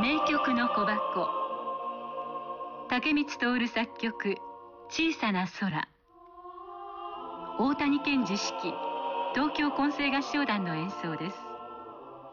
名曲の小箱。竹光徹作曲、小さな空。大谷健二指揮、東京混声合唱団の演奏です。